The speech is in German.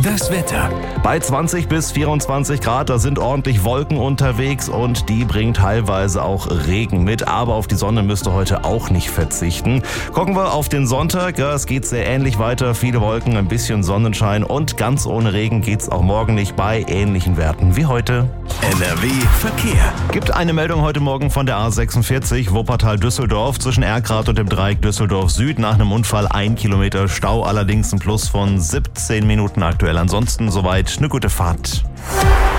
Das Wetter. Bei 20 bis 24 Grad, da sind ordentlich Wolken unterwegs und die bringen teilweise auch Regen mit. Aber auf die Sonne müsste heute auch nicht verzichten. Gucken wir auf den Sonntag. Ja, es geht sehr ähnlich weiter. Viele Wolken, ein bisschen Sonnenschein und ganz ohne Regen geht's auch morgen nicht bei ähnlichen Werten wie heute. NRW Verkehr. Gibt eine Meldung heute Morgen von der A46 Wuppertal-Düsseldorf zwischen Erkrath und dem Dreieck Düsseldorf Süd. Nach einem Unfall 1 Kilometer Stau, allerdings ein Plus von 17 Minuten aktuell. Ansonsten soweit eine gute Fahrt.